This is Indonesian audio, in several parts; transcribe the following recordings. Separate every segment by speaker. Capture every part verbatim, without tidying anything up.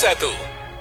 Speaker 1: satu.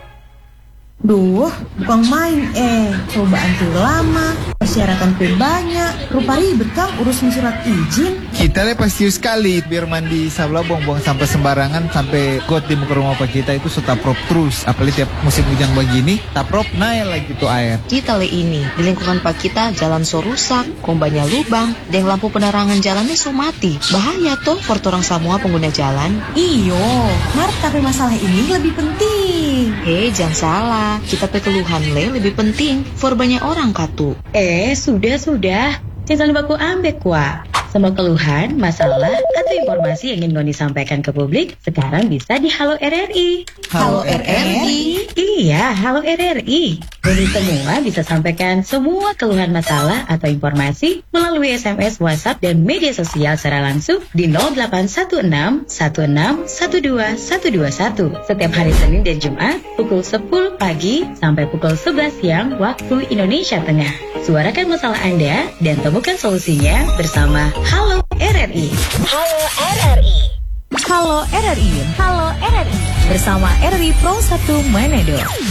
Speaker 2: Duh, bukan main eh, cobaan tuh lama, persyaratan tuh banyak, rupa ribet Kang urusin surat izin.
Speaker 3: Kita le pasti sekali biar mandi sabla buang-buang sampai sembarangan sampai got di muka rumah pak kita itu suka prop terus. Apalagi tiap musim hujan begini, taprop naik lagi tuh air.
Speaker 4: Kita le ini di lingkungan pak kita jalan so rusak, kombanya lubang, dan lampu penerangan jalannya so mati. Bahaya tuh for orang semua pengguna jalan.
Speaker 2: Iyo, Mar, tapi masalah ini lebih penting.
Speaker 4: Eh, jangan salah. Kita pe keluhan le lebih penting for banyak orang katu.
Speaker 5: Eh, sudah-sudah. Jangan baku ambek wa. Semua keluhan, masalah, atau informasi yang ingin Ngoni sampaikan ke publik sekarang bisa di Halo R R I.
Speaker 2: Halo R R I?
Speaker 5: Iya, Halo R R I. Jadi semua bisa sampaikan semua keluhan masalah atau informasi melalui S M S, WhatsApp, dan media sosial secara langsung di nol delapan satu enam satu enam satu dua satu dua satu setiap hari Senin dan Jumat pukul sepuluh pagi sampai pukul sebelas siang waktu Indonesia Tengah. Suarakan masalah Anda dan temukan solusinya bersama Halo R R I.
Speaker 6: Halo R R I.
Speaker 2: Halo R R I, Halo R R I bersama R R I Pro satu Manado.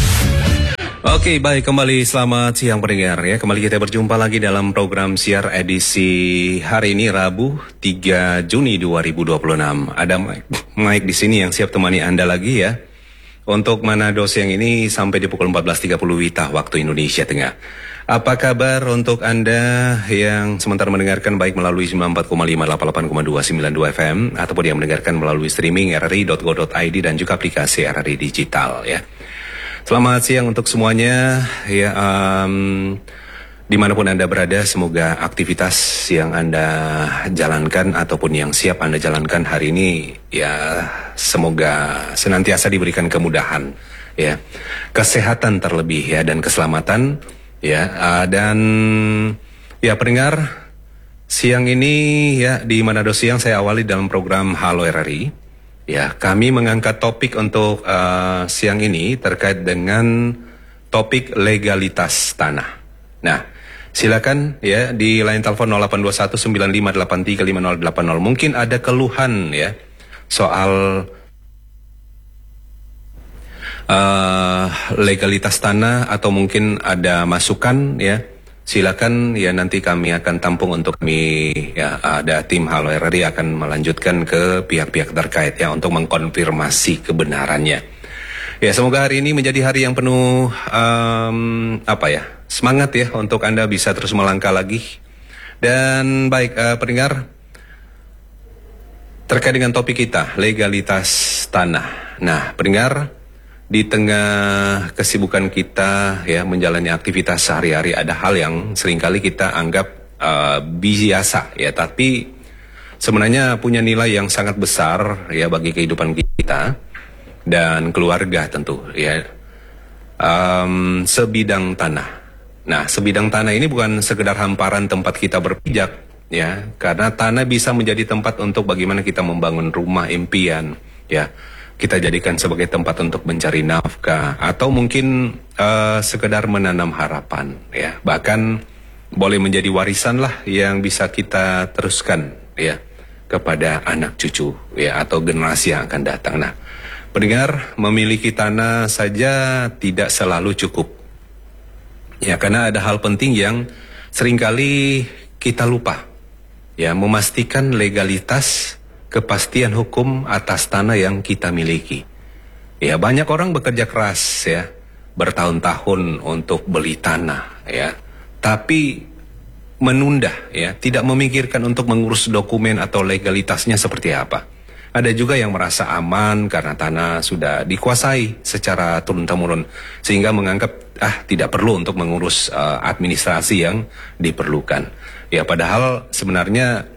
Speaker 1: Oke, baik, kembali selamat siang pendengar ya. Kembali kita berjumpa lagi dalam program siar edisi hari ini Rabu tiga Juni dua ribu dua puluh enam. Ada Mike, Mike di sini yang siap temani Anda lagi ya. Untuk Manado siang ini sampai di pukul empat belas tiga puluh Wita waktu Indonesia Tengah. Apa kabar untuk Anda yang sementara mendengarkan baik melalui sembilan puluh empat koma lima, delapan puluh delapan koma dua, sembilan puluh dua F M ataupun yang mendengarkan melalui streaming r r i dot go dot i d dan juga aplikasi R R I Digital ya. Selamat siang untuk semuanya ya, um, dimanapun Anda berada, semoga aktivitas yang Anda jalankan ataupun yang siap Anda jalankan hari ini ya semoga senantiasa diberikan kemudahan ya, kesehatan terlebih ya, dan keselamatan ya, uh, dan ya pendengar, siang ini ya di Manado Siang saya awali dalam program Halo R R I. Ya, kami mengangkat topik untuk uh, siang ini terkait dengan topik legalitas tanah. Nah, silakan ya di line telepon nol delapan dua satu sembilan lima delapan tiga lima nol delapan nol. Mungkin ada keluhan ya soal uh, legalitas tanah atau mungkin ada masukan ya. Silakan ya, nanti kami akan tampung untuk kami ya, ada tim Halo R R I akan melanjutkan ke pihak-pihak terkait ya untuk mengkonfirmasi kebenarannya. Ya, semoga hari ini menjadi hari yang penuh um, apa ya, semangat ya untuk Anda bisa terus melangkah lagi. Dan baik uh, pendengar, terkait dengan topik kita legalitas tanah. Nah, pendengar, di tengah kesibukan kita ya menjalani aktivitas sehari-hari, ada hal yang seringkali kita anggap uh, biasa ya, tapi sebenarnya punya nilai yang sangat besar ya bagi kehidupan kita dan keluarga tentu ya. Um, sebidang tanah. Nah, sebidang tanah ini bukan sekedar hamparan tempat kita berpijak ya, karena tanah bisa menjadi tempat untuk bagaimana kita membangun rumah impian ya. Kita jadikan sebagai tempat untuk mencari nafkah atau mungkin uh, sekedar menanam harapan ya, bahkan boleh menjadi warisan lah yang bisa kita teruskan ya kepada anak cucu ya atau generasi yang akan datang. Nah, pendengar, memiliki tanah saja tidak selalu cukup ya, karena ada hal penting yang seringkali kita lupa ya, memastikan legalitas kepastian hukum atas tanah yang kita miliki. Ya, banyak orang bekerja keras ya, bertahun-tahun untuk beli tanah ya, tapi menunda ya, tidak memikirkan untuk mengurus dokumen atau legalitasnya seperti apa. Ada juga yang merasa aman karena tanah sudah dikuasai secara turun-temurun, sehingga menganggap ah tidak perlu untuk mengurus uh, administrasi yang diperlukan. Ya, padahal sebenarnya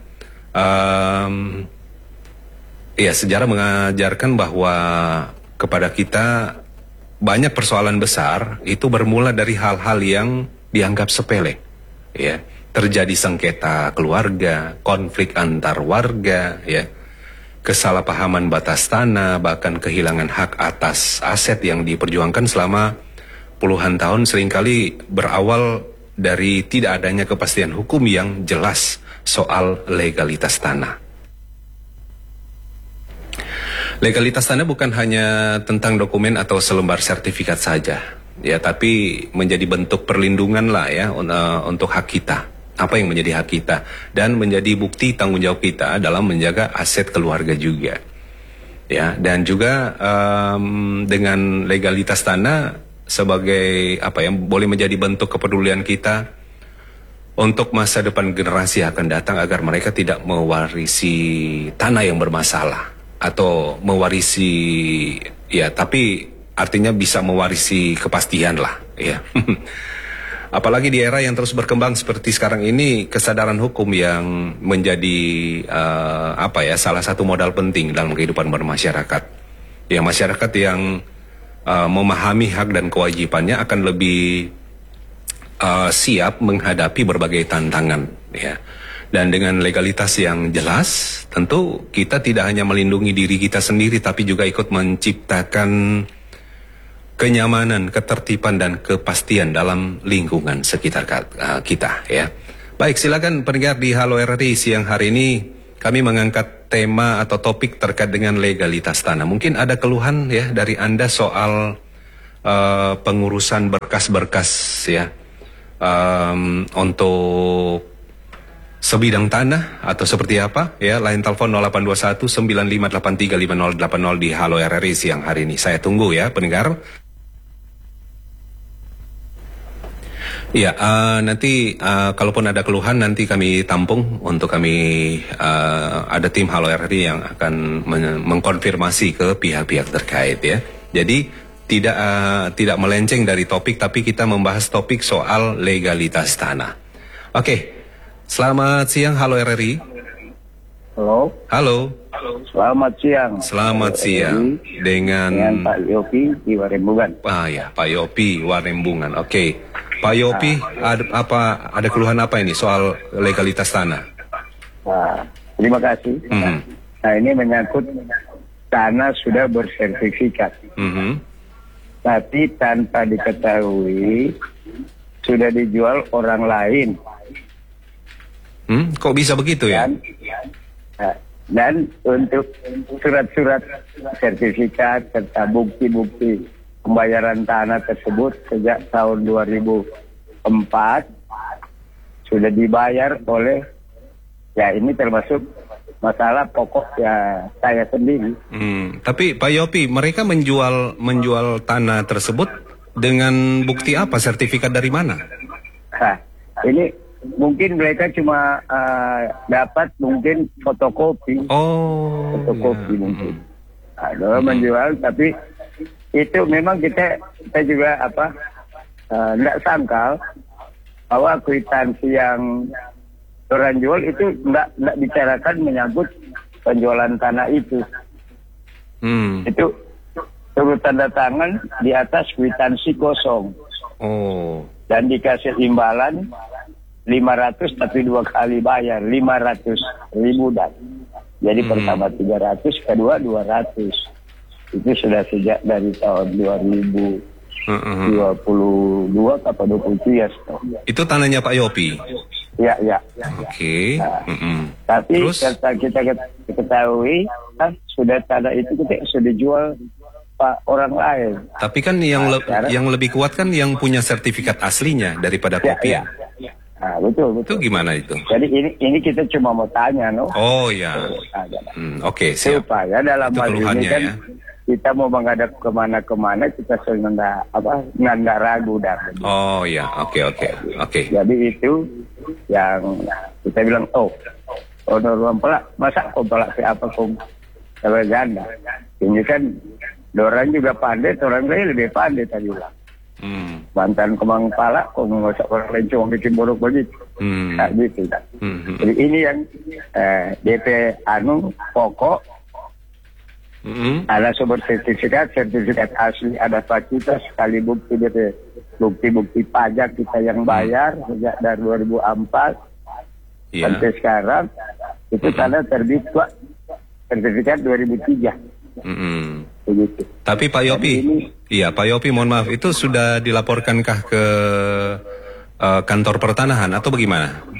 Speaker 1: um, ya, sejarah mengajarkan bahwa kepada kita banyak persoalan besar itu bermula dari hal-hal yang dianggap sepele. Ya, terjadi sengketa keluarga, konflik antar warga, ya, kesalahpahaman batas tanah, bahkan kehilangan hak atas aset yang diperjuangkan selama puluhan tahun seringkali berawal dari tidak adanya kepastian hukum yang jelas soal legalitas tanah. Legalitas tanah bukan hanya tentang dokumen atau selembar sertifikat saja, ya, tapi menjadi bentuk perlindungan lah ya uh, untuk hak kita. Apa yang menjadi hak kita dan menjadi bukti tanggung jawab kita dalam menjaga aset keluarga juga, ya. Dan juga um, dengan legalitas tanah sebagai apa yang boleh menjadi bentuk kepedulian kita untuk masa depan generasi yang akan datang agar mereka tidak mewarisi tanah yang bermasalah atau mewarisi, ya, tapi artinya bisa mewarisi kepastian lah, ya. Apalagi di era yang terus berkembang seperti sekarang ini, kesadaran hukum yang menjadi uh, apa ya salah satu modal penting dalam kehidupan bermasyarakat. Ya, masyarakat yang uh, memahami hak dan kewajibannya akan lebih uh, siap menghadapi berbagai tantangan, ya. Dan dengan legalitas yang jelas, tentu kita tidak hanya melindungi diri kita sendiri, tapi juga ikut menciptakan kenyamanan, ketertiban, dan kepastian dalam lingkungan sekitar uh, kita, ya. Baik, silakan pendengar di Halo R R I siang hari ini kami mengangkat tema atau topik terkait dengan legalitas tanah. Mungkin ada keluhan ya dari Anda soal uh, pengurusan berkas-berkas ya um, untuk sebidang tanah atau seperti apa ya. Line telepon nol delapan dua satu sembilan lima delapan tiga lima nol delapan nol di Halo R R I siang hari ini. Saya tunggu ya pendengar. Ya, uh, nanti uh, kalaupun ada keluhan nanti kami tampung untuk kami uh, ada tim Halo R R I yang akan men- mengkonfirmasi ke pihak-pihak terkait ya. Jadi tidak uh, tidak melenceng dari topik, tapi kita membahas topik soal legalitas tanah. Oke, selamat siang Halo R R I.
Speaker 7: Halo.
Speaker 1: Halo.
Speaker 7: Selamat siang.
Speaker 1: Selamat siang dengan,
Speaker 7: dengan Pak Yopi di Warembungan.
Speaker 1: Ah ya, Pak Yopi Warembungan. Oke. Pak Yopi, ada apa ada keluhan apa ini soal legalitas tanah?
Speaker 7: Nah, terima kasih.
Speaker 1: Mm-hmm.
Speaker 7: Nah, ini menyangkut tanah sudah bersertifikat,
Speaker 1: mm-hmm.
Speaker 7: tapi tanpa diketahui sudah dijual orang lain.
Speaker 1: Hmm, kok bisa begitu ya?
Speaker 7: Dan, nah, dan untuk surat-surat sertifikat serta bukti-bukti pembayaran tanah tersebut sejak tahun dua ribu empat sudah dibayar oleh, ya ini termasuk masalah pokok ya saya sendiri.
Speaker 1: Hmm, tapi Pak Yopi, mereka menjual menjual tanah tersebut dengan bukti apa? Sertifikat dari mana?
Speaker 7: Nah, ini mungkin mereka cuma uh, dapat mungkin fotokopi.
Speaker 1: Oh,
Speaker 7: fotokopi
Speaker 1: ya.
Speaker 7: mungkin. Ada hmm. menjual, tapi itu memang kita kita juga apa tidak uh, sangkal bahwa kwitansi yang orang jual itu tidak tidak bicarakan menyangkut penjualan tanah itu.
Speaker 1: Hmm.
Speaker 7: Itu turut tanda tangan di atas kwitansi kosong.
Speaker 1: Oh. Dan
Speaker 7: dikasih imbalan lima ratus tapi dua kali bayar lima ratus ribu dan jadi hmm. pertama tiga ratus, kedua dua ratus. Itu sudah sejak dari tahun dua ribu dua puluh dua atau dua puluh tiga.
Speaker 1: Itu tanahnya Pak Yopi?
Speaker 7: Ya, ya.
Speaker 1: Oke. Okay.
Speaker 7: Nah,
Speaker 1: mm-hmm.
Speaker 7: Tapi
Speaker 1: Terus?
Speaker 7: kita, kita ketahui kan sudah tanah itu kita sudah jual Pak orang lain.
Speaker 1: Tapi kan yang
Speaker 7: nah,
Speaker 1: le-
Speaker 7: sekarang,
Speaker 1: yang lebih kuat kan yang punya sertifikat aslinya daripada
Speaker 7: ya,
Speaker 1: kopian.
Speaker 7: Ya. Nah, betul, betul.
Speaker 1: Itu gimana itu?
Speaker 7: Jadi ini ini kita cuma mau tanya, no?
Speaker 1: Oh ya. Hmm, Oke, okay, siap.
Speaker 7: Supaya dalam hal ini kan
Speaker 1: ya.
Speaker 7: kita mau menghadap kemana-kemana kita selalu nggak apa nggak ragu dah.
Speaker 1: Oh ya, oke okay, oke okay, oke. Okay.
Speaker 7: Jadi itu yang kita bilang oh, oh orang pelak masa kau pelak siapa kau kalau janda. Ini kan orang juga pandai, orang lain lebih pandai tadi lah.
Speaker 1: Hmm.
Speaker 7: Mantan kemang pala, kok nggak usah orang lain cuma bikin buruk begitu.
Speaker 1: Hmm.
Speaker 7: Nah, gitu kan.
Speaker 1: Hmm.
Speaker 7: Jadi ini yang eh, D P anu pokok,
Speaker 1: hmm.
Speaker 7: ada sumber sertifikat, sertifikat asli, ada kita sekali bukti D P, bukti-bukti pajak kita yang bayar hmm. sejak dari dua ribu empat yeah. sampai sekarang itu hmm. karena terbit Pak, sertifikat dua ribu tiga.
Speaker 1: Hmm.
Speaker 7: Begitu.
Speaker 1: Tapi Pak Yopi, ini, iya Pak Yopi, mohon maaf, itu sudah dilaporkankah ke uh, kantor pertanahan atau bagaimana?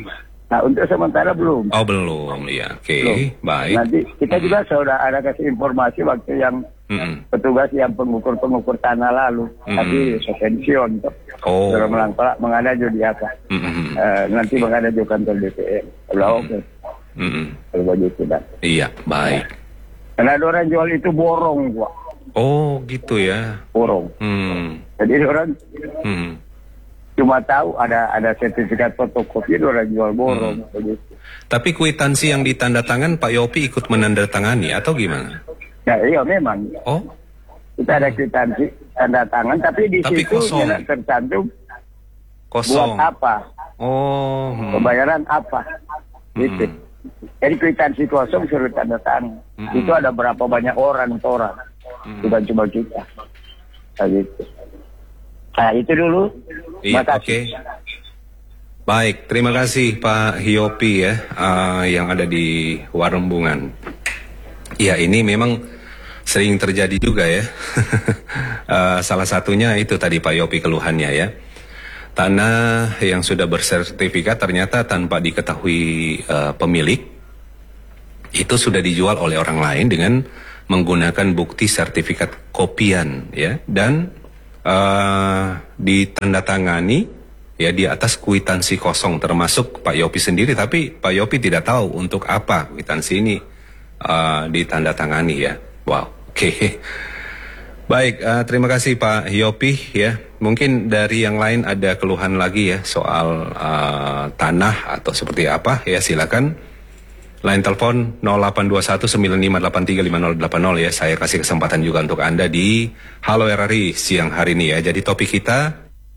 Speaker 7: Nah, untuk sementara belum.
Speaker 1: Oh, belum. Ya, oke.
Speaker 7: Belum.
Speaker 1: Baik.
Speaker 7: Nanti kita juga sudah ada kasih informasi waktu yang
Speaker 1: Mm-mm.
Speaker 7: petugas yang pengukur-pengukur tanah lalu.
Speaker 1: Mm-mm.
Speaker 7: Tapi suspension.
Speaker 1: Oh.
Speaker 7: Sudah melangkah mengadu di apa.
Speaker 1: Mm-mm.
Speaker 7: Eh, nanti mengadu di kantor D P R. Kalau oke.
Speaker 1: Mm-mm.
Speaker 7: Kalau begitu dah.
Speaker 1: Iya, baik.
Speaker 7: Karena ada orang jual itu borong, Pak.
Speaker 1: Oh, gitu ya.
Speaker 7: Borong.
Speaker 1: Hmm.
Speaker 7: Jadi orang
Speaker 1: Hmm.
Speaker 7: cuma tahu ada ada sertifikat fotokopi, ada orang jual borong.
Speaker 1: Hmm.
Speaker 7: Begitu.
Speaker 1: Tapi kwitansi yang ditandatangan Pak Yopi ikut menandatangani atau gimana?
Speaker 7: Ya iya memang.
Speaker 1: Oh,
Speaker 7: Kita ada kwitansi tanda tangan, tapi di
Speaker 1: Tapi
Speaker 7: situ
Speaker 1: kosong.
Speaker 7: tidak tercantum
Speaker 1: kosong.
Speaker 7: buat apa,
Speaker 1: Oh, hmm.
Speaker 7: pembayaran apa, gitu.
Speaker 1: Hmm.
Speaker 7: Jadi kwitansi kosong suruh tanda tangan.
Speaker 1: Hmm.
Speaker 7: Itu ada berapa banyak orang orang,
Speaker 1: Hmm.
Speaker 7: bukan cuma kita. Nah, gitu. Nah itu dulu.
Speaker 1: Iya,
Speaker 7: Terima
Speaker 1: oke.
Speaker 7: kasih.
Speaker 1: Baik, terima kasih Pak Hiopi ya, uh, yang ada di Warembungan. Ya, ini memang sering terjadi juga ya. uh, salah satunya itu tadi Pak Yopi keluhannya ya. Tanah yang sudah bersertifikat ternyata tanpa diketahui uh, pemilik itu sudah dijual oleh orang lain dengan menggunakan bukti sertifikat kopian ya, dan uh, ditandatangani ya di atas kwitansi kosong, termasuk Pak Yopi sendiri, tapi Pak Yopi tidak tahu untuk apa kwitansi ini uh, ditandatangani ya. Wow, oke. Okay. Baik, uh, terima kasih Pak Yopi ya. Mungkin dari yang lain ada keluhan lagi ya soal uh, tanah atau seperti apa ya, silakan. Line telepon nol delapan dua satu sembilan lima delapan tiga lima nol delapan nol ya. Saya kasih kesempatan juga untuk Anda di Halo R R I siang hari ini ya. Jadi topik kita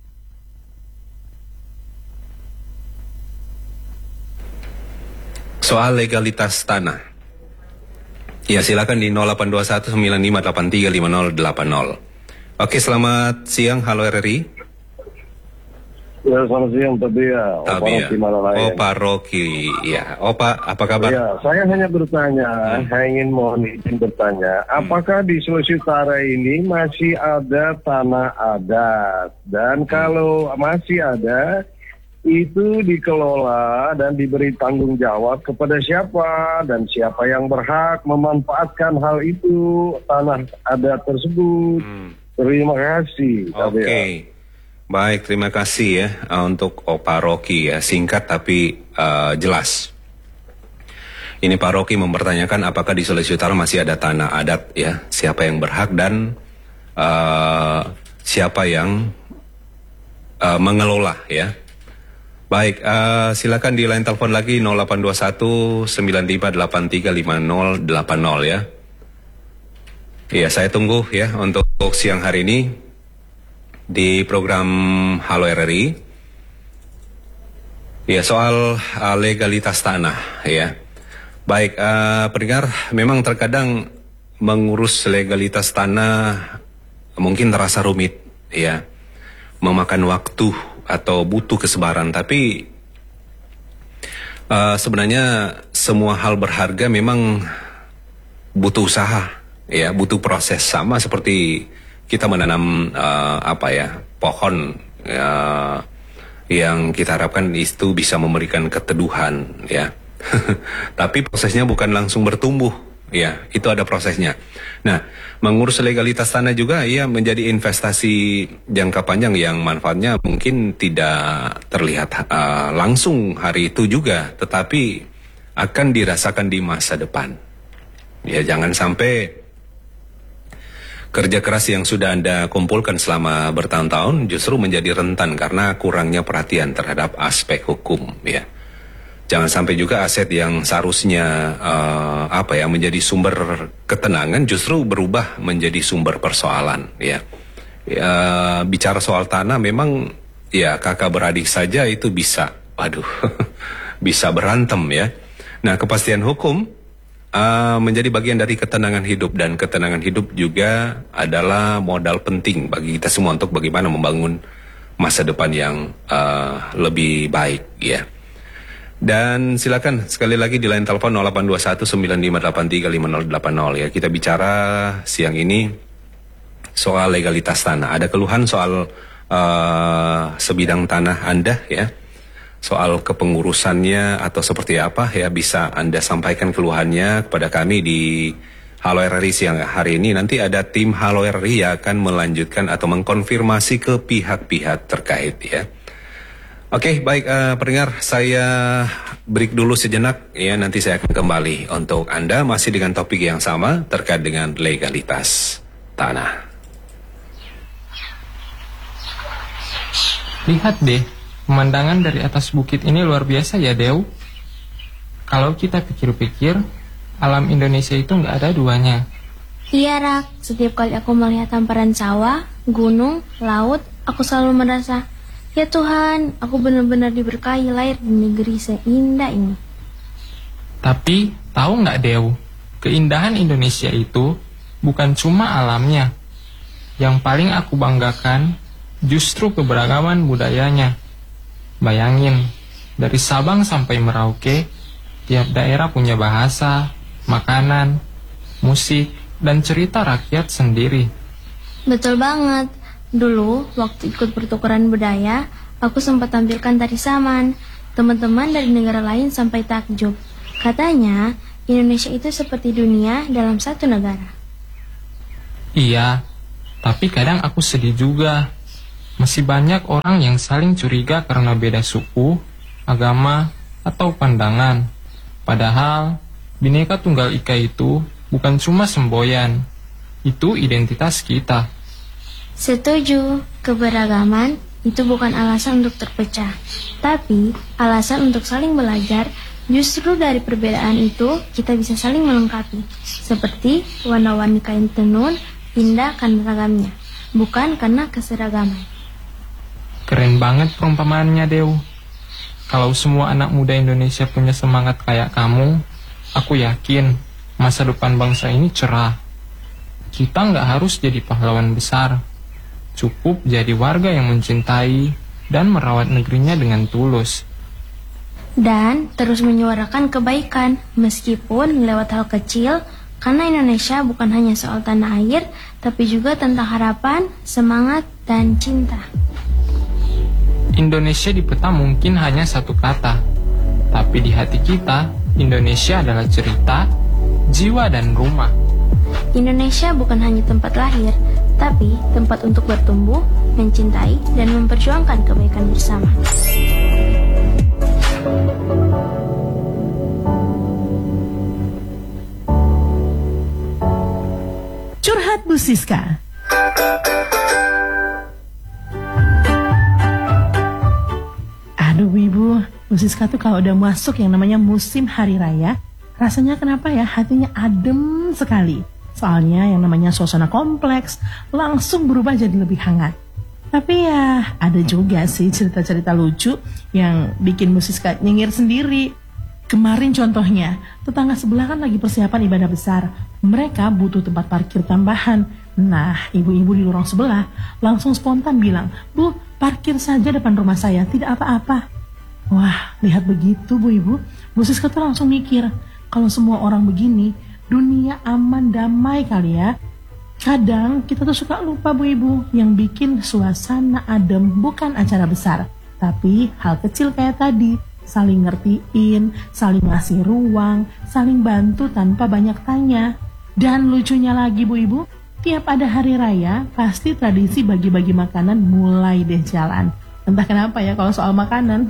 Speaker 1: soal legalitas tanah. Ya, silakan di nol delapan dua satu sembilan lima delapan tiga lima nol delapan nol. Oke, selamat siang Halo R R I.
Speaker 8: Ya, selamat siang Tabia. Opa
Speaker 1: Tabia.
Speaker 8: Rocky Malalayan.
Speaker 1: Opa Rocky. Ya, Opa, apa kabar?
Speaker 8: Ya, saya hanya bertanya,
Speaker 1: Hmm.
Speaker 8: saya ingin mohon izin bertanya, apakah di Sulawesi Utara ini masih ada tanah adat? Dan kalau masih ada, itu dikelola dan diberi tanggung jawab kepada siapa dan siapa yang berhak memanfaatkan hal itu, tanah adat tersebut.
Speaker 1: Hmm.
Speaker 8: Terima kasih.
Speaker 1: Oke.
Speaker 8: Tabia.
Speaker 1: Baik, terima kasih ya uh, untuk Opa Rocky ya, singkat tapi uh, jelas. Ini Pak Rocky mempertanyakan apakah di Sulawesi Utara masih ada tanah adat ya, siapa yang berhak dan uh, siapa yang uh, mengelola ya. Baik, uh, silakan di line telepon lagi nol delapan dua satu sembilan lima delapan tiga lima nol delapan nol ya. Iya, saya tunggu ya untuk siang hari ini di program Halo R R I. Ya, soal uh, legalitas tanah ya. Baik, uh, pendengar, memang terkadang mengurus legalitas tanah mungkin terasa rumit ya, memakan waktu atau butuh kesabaran, tapi uh, sebenarnya semua hal berharga memang butuh usaha ya, butuh proses, sama seperti kita menanam uh, apa ya, pohon uh, yang kita harapkan itu bisa memberikan keteduhan ya. Tapi prosesnya bukan langsung bertumbuh ya, itu ada prosesnya. Nah, mengurus legalitas tanah juga ya menjadi investasi jangka panjang yang manfaatnya mungkin tidak terlihat uh, langsung hari itu juga, tetapi akan dirasakan di masa depan. Ya, jangan sampai kerja keras yang sudah Anda kumpulkan selama bertahun-tahun justru menjadi rentan karena kurangnya perhatian terhadap aspek hukum ya. Jangan sampai juga aset yang seharusnya uh, apa ya menjadi sumber ketenangan justru berubah menjadi sumber persoalan ya. Ya, bicara soal tanah memang ya kakak beradik saja itu bisa, waduh, bisa berantem ya. Nah, kepastian hukum Uh, menjadi bagian dari ketenangan hidup, dan ketenangan hidup juga adalah modal penting bagi kita semua untuk bagaimana membangun masa depan yang uh, lebih baik ya. Dan silakan sekali lagi di line telepon nol delapan dua satu sembilan lima delapan tiga lima nol delapan nol ya. Kita bicara siang ini soal legalitas tanah. Ada keluhan soal uh, sebidang tanah Anda ya. soal kepengurusannya atau seperti apa ya, bisa Anda sampaikan keluhannya kepada kami di Halo R R I siang hari ini. Nanti ada tim Halo R R I yang akan melanjutkan atau mengkonfirmasi ke pihak-pihak terkait ya. Oke, baik uh, pendengar, saya break dulu sejenak ya, nanti saya akan kembali untuk Anda masih dengan topik yang sama terkait dengan legalitas tanah.
Speaker 9: Lihat deh, pemandangan dari atas bukit ini luar biasa ya, Dew. Kalau kita pikir-pikir, alam Indonesia itu nggak ada duanya.
Speaker 10: Iya, Rak. Setiap kali aku melihat hamparan sawah, gunung, laut, aku selalu merasa, ya Tuhan, aku benar-benar diberkahi lahir di negeri seindah ini.
Speaker 9: Tapi, tahu nggak, Dew? Keindahan Indonesia itu bukan cuma alamnya. Yang paling aku banggakan justru keberagaman budayanya. Bayangin, dari Sabang sampai Merauke, tiap daerah punya bahasa, makanan, musik, dan cerita rakyat sendiri.
Speaker 10: Betul banget. Dulu, waktu ikut pertukaran budaya, aku sempat tampilkan tari saman. Teman-teman dari negara lain sampai takjub. Katanya, Indonesia itu seperti dunia dalam satu negara.
Speaker 9: Iya, tapi kadang aku sedih juga. Masih banyak orang yang saling curiga karena beda suku, agama, atau pandangan. Padahal, Bhinneka Tunggal Ika itu bukan cuma semboyan. Itu identitas kita.
Speaker 10: Setuju, keberagaman itu bukan alasan untuk terpecah, tapi alasan untuk saling belajar. Justru dari perbedaan itu, kita bisa saling melengkapi. Seperti warna-warni kain tenun, indah karena ragamnya, bukan karena keseragaman.
Speaker 9: Keren banget perumpamaannya, Dew. Kalau semua anak muda Indonesia punya semangat kayak kamu, aku yakin masa depan bangsa ini cerah. Kita nggak harus jadi pahlawan besar. Cukup jadi warga yang mencintai dan merawat negerinya dengan tulus.
Speaker 10: Dan terus menyuarakan kebaikan, meskipun lewat hal kecil, karena Indonesia bukan hanya soal tanah air, tapi juga tentang harapan, semangat, dan cinta.
Speaker 9: Indonesia di peta mungkin hanya satu kata, tapi di hati kita, Indonesia adalah cerita, jiwa, dan rumah.
Speaker 10: Indonesia bukan hanya tempat lahir, tapi tempat untuk bertumbuh, mencintai, dan memperjuangkan kebaikan bersama.
Speaker 11: Curhat Bu Siska. Aduh Ibu, Bu Siska tuh kalau udah masuk yang namanya musim hari raya, rasanya kenapa ya hatinya adem sekali. Soalnya yang namanya suasana kompleks langsung berubah jadi lebih hangat. Tapi ya ada juga sih cerita-cerita lucu yang bikin Bu Siska nyengir sendiri. Kemarin contohnya, tetangga sebelah kan lagi persiapan ibadah besar. Mereka butuh tempat parkir tambahan. Nah, ibu-ibu di lorong sebelah langsung spontan bilang, "Bu, parkir saja depan rumah saya, tidak apa-apa." Wah, lihat begitu Bu Ibu, Bu Siska tuh langsung mikir, kalau semua orang begini, dunia aman damai kali ya. Kadang kita tuh suka lupa Bu Ibu, yang bikin suasana adem bukan acara besar, tapi hal kecil kayak tadi, saling ngertiin, saling ngasih ruang, saling bantu tanpa banyak tanya. Dan lucunya lagi Bu Ibu, tiap ada hari raya, pasti tradisi bagi-bagi makanan mulai deh jalan. Entah kenapa ya kalau soal makanan,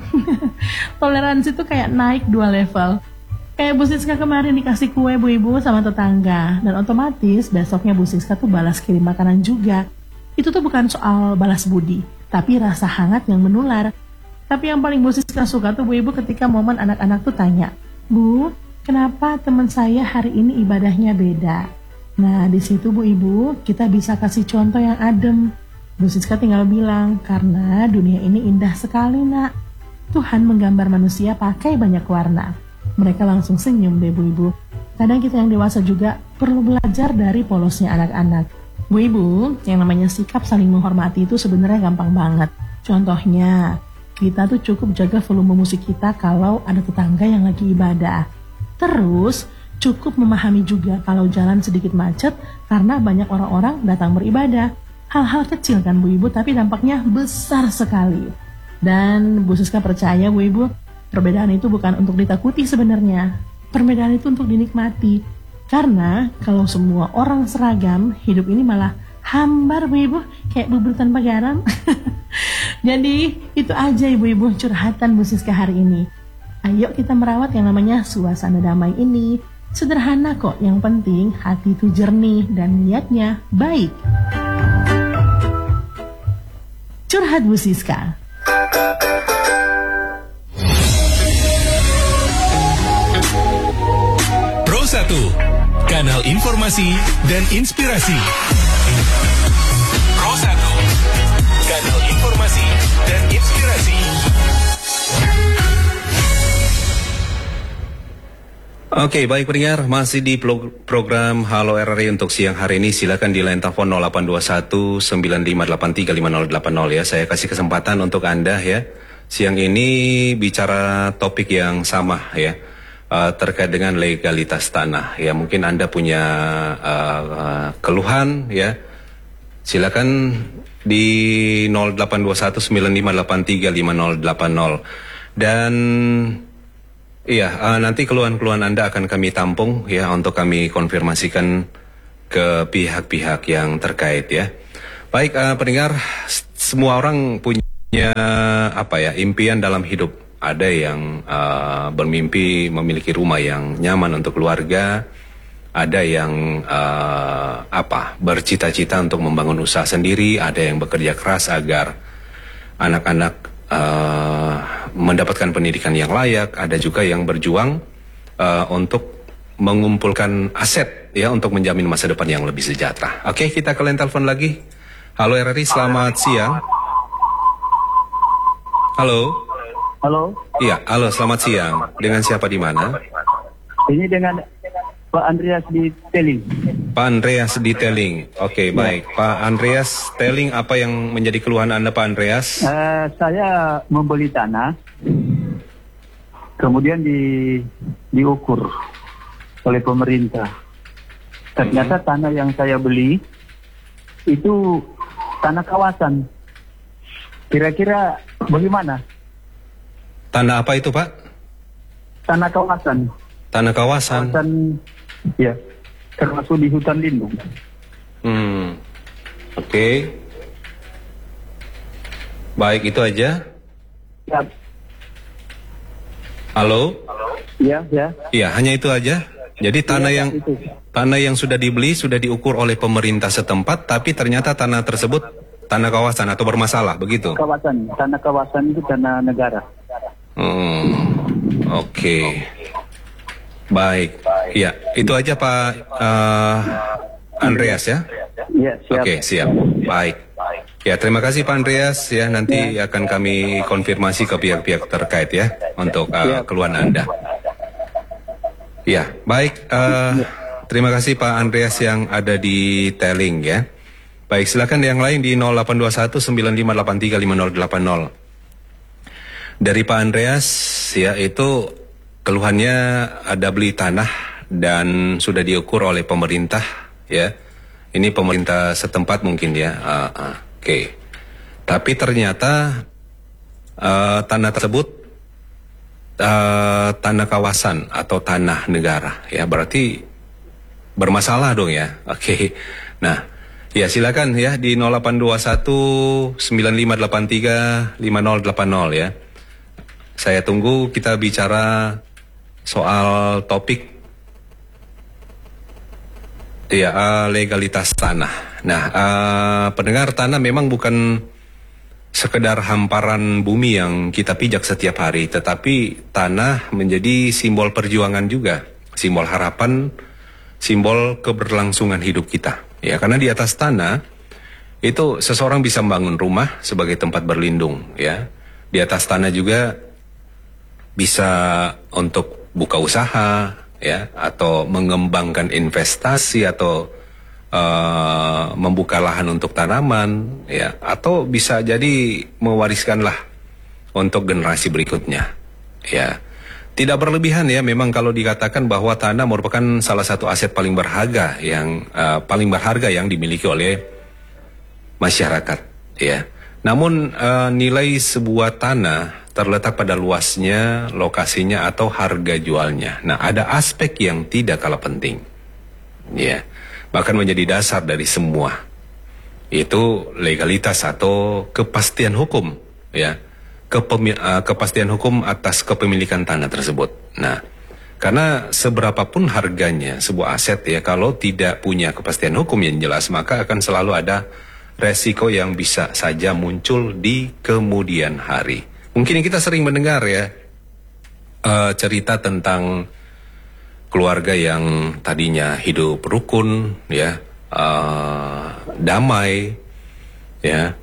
Speaker 11: toleransi tuh kayak naik dua level. Kayak Bu Siska kemarin dikasih kue Bu Ibu sama tetangga, dan otomatis besoknya Bu Siska tuh balas kirim makanan juga. Itu tuh bukan soal balas budi, tapi rasa hangat yang menular. Tapi yang paling Bu Siska suka tuh Bu Ibu ketika momen anak-anak tuh tanya, "Bu, kenapa teman saya hari ini ibadahnya beda?" Nah di situ Bu Ibu kita bisa kasih contoh yang adem. Bu Siska tinggal bilang, karena dunia ini indah sekali nak. Tuhan menggambar manusia pakai banyak warna. Mereka langsung senyum deh Bu Ibu. Kadang kita yang dewasa juga perlu belajar dari polosnya anak-anak. Bu Ibu, yang namanya sikap saling menghormati itu sebenarnya gampang banget. Contohnya, kita tuh cukup jaga volume musik kita kalau ada tetangga yang lagi ibadah. Terus, cukup memahami juga kalau jalan sedikit macet karena banyak orang-orang datang beribadah. Hal-hal kecil kan Bu Ibu, tapi dampaknya besar sekali. Dan Bu Siska percaya Bu Ibu, perbedaan itu bukan untuk ditakuti sebenarnya. Perbedaan itu untuk dinikmati. Karena kalau semua orang seragam, hidup ini malah hambar Bu Ibu, kayak bubur tanpa garam. Jadi itu aja Ibu-Ibu curhatan Bu Siska hari ini. Ayo kita merawat yang namanya suasana damai ini. Sederhana kok, yang penting hati itu jernih dan niatnya baik. Curhat Bu Siska.
Speaker 12: Pro satu, kanal informasi dan inspirasi. Pro satu, kanal informasi dan inspirasi.
Speaker 1: Oke, baik pendengar, masih di program Halo R R I untuk siang hari ini. Silakan di line telepon nol delapan dua satu sembilan lima delapan tiga lima nol delapan nol ya. Saya kasih kesempatan untuk Anda ya. Siang ini bicara topik yang sama ya, uh, terkait dengan legalitas tanah ya. Mungkin Anda punya uh, uh, keluhan ya. Silakan di nol delapan dua satu sembilan lima delapan tiga lima nol delapan nol. Dan iya, uh, nanti keluhan-keluhan Anda akan kami tampung ya untuk kami konfirmasikan ke pihak-pihak yang terkait ya. Baik, uh, pendengar, semua orang punya apa ya, impian dalam hidup. Ada yang uh, bermimpi memiliki rumah yang nyaman untuk keluarga, ada yang uh, apa bercita-cita untuk membangun usaha sendiri, ada yang bekerja keras agar anak-anak Uh, mendapatkan pendidikan yang layak, ada juga yang berjuang uh, untuk mengumpulkan aset ya untuk menjamin masa depan yang lebih sejahtera. Oke, kita ke line telepon lagi. Halo R R I, selamat siang. Halo.
Speaker 13: Halo.
Speaker 1: Iya, halo, selamat siang. Dengan siapa di mana?
Speaker 13: Ini dengan Pak Andreas di Teling.
Speaker 1: Pak Andreas di Teling. Oke, baik. Pak Andreas, Teling, apa yang menjadi keluhan Anda, Pak Andreas?
Speaker 13: Uh, saya membeli tanah, kemudian di, diukur oleh pemerintah. Ternyata hmm. tanah yang saya beli itu tanah kawasan. Kira-kira bagaimana?
Speaker 1: Tanah apa itu, Pak?
Speaker 13: Tanah kawasan.
Speaker 1: Tanah kawasan.
Speaker 13: Kawasan, ya, termasuk di hutan lindung.
Speaker 1: Hmm, oke. Okay. Baik, itu aja.
Speaker 13: Ya.
Speaker 1: Halo.
Speaker 13: Iya, ya.
Speaker 1: Iya, hanya itu aja. Jadi tanah
Speaker 13: ya,
Speaker 1: yang
Speaker 13: itu.
Speaker 1: tanah yang sudah dibeli sudah diukur oleh pemerintah setempat, tapi ternyata tanah tersebut tanah kawasan atau bermasalah, begitu?
Speaker 13: Kawasan, tanah kawasan itu tanah negara.
Speaker 1: Hmm, oke. Okay. Baik, ya itu aja Pak uh, Andreas ya.
Speaker 13: Ya, siap.
Speaker 1: Oke, siap. Baik. Ya, terima kasih Pak Andreas ya. Nanti ya. akan kami konfirmasi ke pihak-pihak terkait ya untuk uh, keluhan Anda. Ya, baik. Uh, terima kasih Pak Andreas yang ada di Teling ya. Baik, silakan yang lain di nol delapan dua satu sembilan lima delapan tiga lima nol delapan nol. Dari Pak Andreas ya, itu keluhannya ada beli tanah dan sudah diukur oleh pemerintah ya. Ini pemerintah setempat mungkin ya. Uh, uh, Oke. Okay. Tapi ternyata uh, tanah tersebut uh, tanah kawasan atau tanah negara ya. Berarti bermasalah dong ya. Oke. Okay. Nah, ya silakan ya di nol delapan dua satu sembilan lima delapan tiga lima nol delapan nol ya. Saya tunggu kita bicara soal topik ya uh, legalitas tanah. Nah, uh, pendengar, tanah memang bukan sekedar hamparan bumi yang kita pijak setiap hari, tetapi tanah menjadi simbol perjuangan juga, simbol harapan, simbol keberlangsungan hidup kita. Ya, karena di atas tanah itu seseorang bisa membangun rumah sebagai tempat berlindung. Ya, di atas tanah juga bisa untuk buka usaha ya, atau mengembangkan investasi, atau uh, membuka lahan untuk tanaman ya, atau bisa jadi mewariskanlah untuk generasi berikutnya ya. Tidak berlebihan ya, memang kalau dikatakan bahwa tanah merupakan salah satu aset paling berharga yang uh, paling berharga yang dimiliki oleh masyarakat ya. Namun uh, nilai sebuah tanah terletak pada luasnya, lokasinya, atau harga jualnya. Nah, ada aspek yang tidak kalah penting, ya, bahkan menjadi dasar dari semua, itu legalitas atau kepastian hukum, ya, Kepemi uh, kepastian hukum atas kepemilikan tanah tersebut. Nah, karena seberapapun harganya sebuah aset, ya, kalau tidak punya kepastian hukum yang jelas, maka akan selalu ada resiko yang bisa saja muncul di kemudian hari. Mungkin kita sering mendengar, ya, uh, cerita tentang keluarga yang tadinya hidup rukun, ya, uh, damai, ya,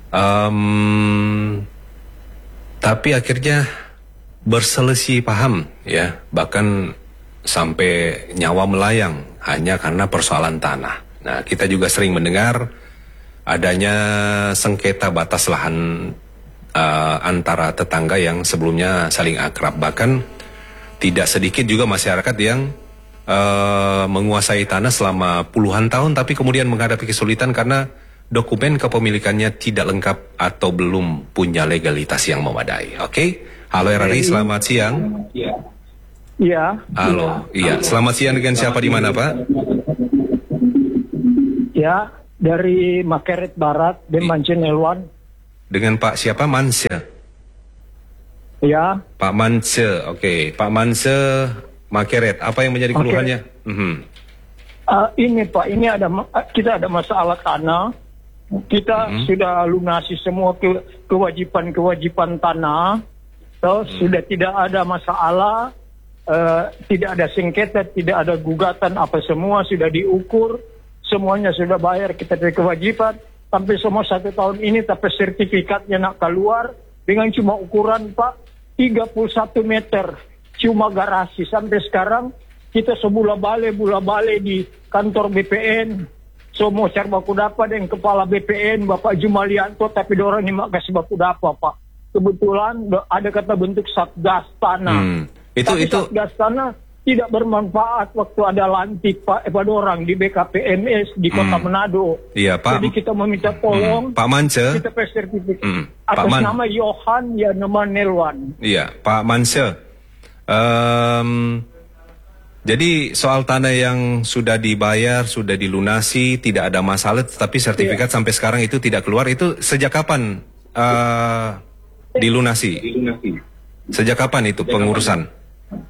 Speaker 1: um, tapi akhirnya berselisih paham, ya, bahkan sampai nyawa melayang hanya karena persoalan tanah. Nah, kita juga sering mendengar adanya sengketa batas lahan uh, antara tetangga yang sebelumnya saling akrab. Bahkan tidak sedikit juga masyarakat yang uh, menguasai tanah selama puluhan tahun tapi kemudian menghadapi kesulitan karena dokumen kepemilikannya tidak lengkap atau belum punya legalitas yang memadai. Oke, okay? Halo R R I, selamat siang.
Speaker 14: Iya.
Speaker 1: Halo, iya. Selamat siang, dengan siapa di mana, Pak?
Speaker 14: Ya, dari Makeret Barat, Demance Nelwan.
Speaker 1: Dengan Pak siapa? Manse?
Speaker 14: Ya.
Speaker 1: Pak Manse, oke. Okay. Pak Manse, Makeret. Apa yang menjadi keluhannya? Okay. Mm-hmm.
Speaker 14: Uh, ini Pak, ini ada kita ada masalah tanah. Kita mm-hmm. sudah lunasi semua ke, kewajiban-kewajiban tanah. So, mm-hmm. sudah tidak ada masalah, uh, tidak ada sengketa, tidak ada gugatan, apa semua sudah diukur. Semuanya sudah bayar, kita ada kewajiban. Sampai semua satu tahun ini, tapi sertifikatnya nak keluar dengan cuma ukuran Pak tiga puluh satu meter. Cuma garasi. Sampai sekarang kita sebulan balik, bulan balik di kantor B P N. Semua cari baku dapat dengan kepala B P N, Bapak Jumalianto, tapi dorang ini mak kasih baku dapat Pak. Kebetulan ada kata bentuk satgas tanah. Hmm.
Speaker 1: Itu,
Speaker 14: tapi
Speaker 1: itu...
Speaker 14: satgas tanah tidak bermanfaat waktu ada lantik Pak pada orang di B K P M S di Kota hmm. Manado.
Speaker 1: Iya Pak.
Speaker 14: Jadi kita meminta tolong.
Speaker 1: Hmm. Pak Manse.
Speaker 14: Kita pes sertifikat
Speaker 1: hmm.
Speaker 14: atas
Speaker 1: Man...
Speaker 14: nama Yohan ya nama Nelwan.
Speaker 1: Iya Pak Manse. Um, jadi soal tanah yang sudah dibayar, sudah dilunasi, tidak ada masalah, tetapi sertifikat iya. sampai sekarang itu tidak keluar. Itu sejak kapan uh, dilunasi? dilunasi? Sejak kapan itu Sejak pengurusan? Kapan?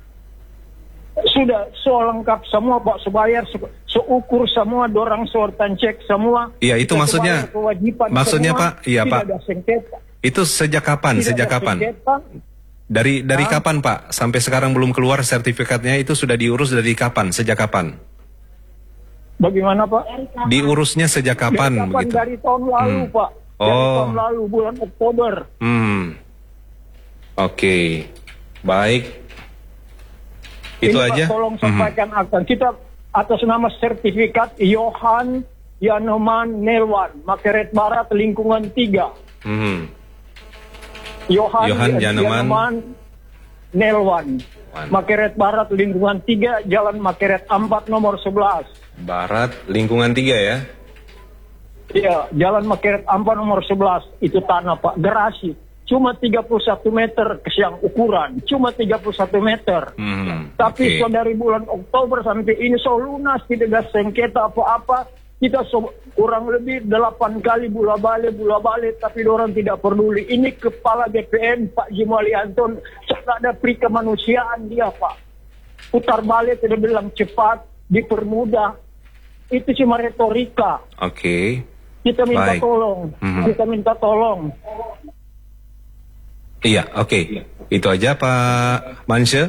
Speaker 14: Sudah soal lengkap semua Pak, sebayar, se seukur semua, dorang sortan cek semua.
Speaker 1: Iya itu maksudnya, maksudnya
Speaker 14: semua,
Speaker 1: Pak, iya Pak.
Speaker 14: Ada sengketa.
Speaker 1: Itu sejak kapan?
Speaker 14: Tidak
Speaker 1: sejak kapan? Sengketa. Dari dari nah. kapan Pak? Sampai sekarang belum keluar sertifikatnya, itu sudah diurus dari kapan? Sejak kapan?
Speaker 14: Bagaimana Pak?
Speaker 1: Diurusnya sejak kapan?
Speaker 14: Dari, kapan?
Speaker 1: Begitu?
Speaker 14: Dari tahun lalu hmm. Pak. Dari
Speaker 1: oh.
Speaker 14: tahun lalu bulan Oktober.
Speaker 1: Hmm. Oke, okay. Baik. Itu
Speaker 14: ini
Speaker 1: aja.
Speaker 14: Pak, tolong sampaikan mm-hmm. akan kita atas nama sertifikat Yohan Yanoman Nelwan, Makeret Barat lingkungan tiga. Mm-hmm. Yohan, Yohan Yanoman Nelwan, Makeret Barat lingkungan tiga, Jalan Makeret empat nomor sebelas.
Speaker 1: Barat lingkungan tiga ya?
Speaker 14: Iya, Jalan Makeret empat nomor sebelas, itu tanah Pak, garasi. Cuma tiga puluh satu meter kesiang ukuran, cuma tiga puluh satu meter. Hmm, Tapi okay. so dari bulan Oktober sampai ini so lunas, tidak ada sengketa apa-apa. Kita so, kurang lebih delapan kali bola balik, bola balik, tapi orang tidak peduli. Ini kepala B P N Pak Jimali Anton, tidak ada pri kemanusiaan dia Pak. Putar balik tidak bilang cepat, dipermudah. Itu cuma retorika.
Speaker 1: Oke. Okay.
Speaker 14: Kita minta
Speaker 1: Baik.
Speaker 14: tolong, hmm. kita minta tolong.
Speaker 1: Iya, oke. Okay. Itu aja Pak Manse?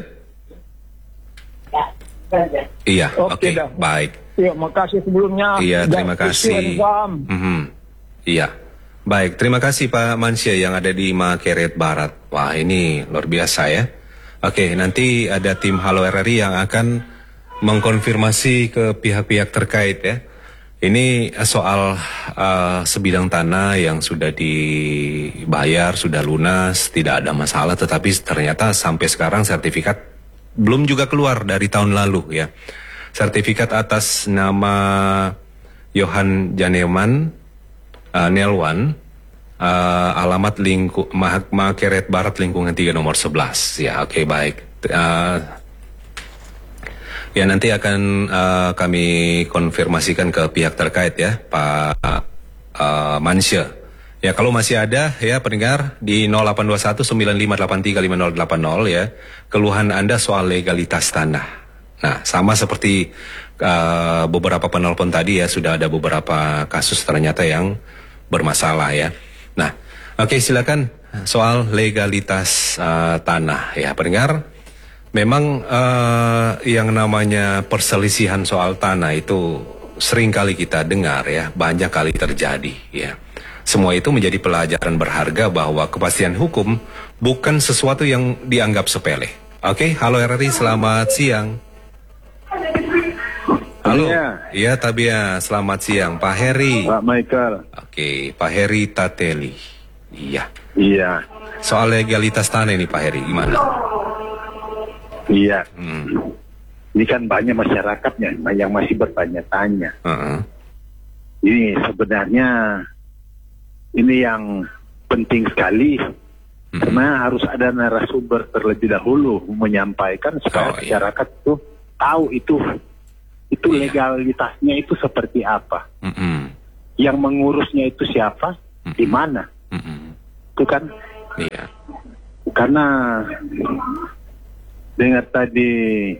Speaker 14: Ya.
Speaker 1: Iya, oke. Okay. Okay. Baik.
Speaker 14: Iya, makasih sebelumnya.
Speaker 1: Iya, terima kasih. Mm-hmm. Iya. Baik, terima kasih Pak Manse yang ada di Makeret Barat. Wah, ini luar biasa ya. Oke, okay, nanti ada tim Halo R R I yang akan mengkonfirmasi ke pihak-pihak terkait ya. Ini soal uh, sebidang tanah yang sudah dibayar, sudah lunas, tidak ada masalah, tetapi ternyata sampai sekarang sertifikat belum juga keluar dari tahun lalu ya. Sertifikat atas nama Yohan Janeman uh, Nelwan uh, alamat lingku Mahakama Keret Barat lingkungan tiga nomor sebelas. Ya, oke okay, baik. Uh, ya nanti akan uh, kami konfirmasikan ke pihak terkait ya, Pak uh, Mansya. Ya kalau masih ada ya pendengar di nol delapan dua satu sembilan lima delapan tiga lima nol delapan nol ya, keluhan Anda soal legalitas tanah. Nah, sama seperti uh, beberapa penelpon tadi ya, sudah ada beberapa kasus ternyata yang bermasalah ya. Nah, oke okay, silakan soal legalitas uh, tanah ya pendengar. Memang uh, yang namanya perselisihan soal tanah itu sering kali kita dengar ya, banyak kali terjadi ya. Semua itu menjadi pelajaran berharga bahwa kepastian hukum bukan sesuatu yang dianggap sepele. Oke, okay? Halo R R I, selamat siang. Halo, iya Tabia, selamat siang, Pak Heri.
Speaker 8: Pak Michael.
Speaker 1: Oke, okay, Pak Heri Tateli. Iya.
Speaker 8: Iya.
Speaker 1: Soal legalitas tanah ini Pak Heri, gimana?
Speaker 8: Iya.
Speaker 1: Hmm.
Speaker 8: Ini kan banyak masyarakatnya yang masih bertanya-tanya.
Speaker 1: Uh-uh.
Speaker 8: Ini sebenarnya ini yang penting sekali, hmm. karena harus ada narasumber terlebih dahulu menyampaikan supaya oh, masyarakat iya. tuh tahu itu itu iya. legalitasnya itu seperti apa, hmm. yang mengurusnya itu siapa, hmm. di mana, hmm. itu kan, iya. karena dengar tadi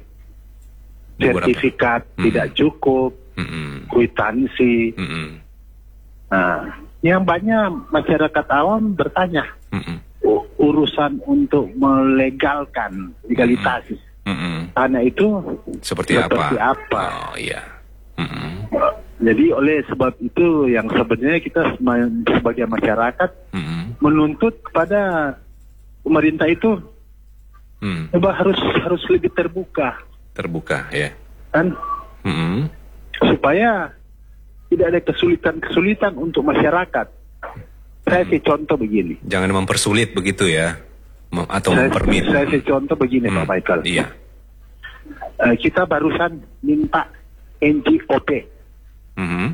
Speaker 8: sertifikat hmm. tidak cukup, hmm. kwitansi, hmm. nah. Yang banyak masyarakat awam bertanya mm-mm. urusan untuk melegalkan legalitas mm-mm. tanah itu
Speaker 1: seperti,
Speaker 8: seperti
Speaker 1: apa?
Speaker 8: apa?
Speaker 1: Oh iya. Mm-mm.
Speaker 8: Jadi oleh sebab itu yang sebenarnya kita sebagai masyarakat mm-mm. menuntut kepada pemerintah itu mm. coba harus harus lebih terbuka.
Speaker 1: Terbuka ya.
Speaker 8: Kan?
Speaker 1: Mm-mm.
Speaker 8: Supaya tidak ada kesulitan-kesulitan untuk masyarakat. Saya kasih contoh begini.
Speaker 1: Jangan mempersulit begitu ya, Mem- atau
Speaker 8: saya,
Speaker 1: mempermin.
Speaker 8: Saya kasih contoh begini, hmm. Pak Michael.
Speaker 1: Iya.
Speaker 8: Uh, kita barusan minta N J O P.
Speaker 1: Mm-hmm.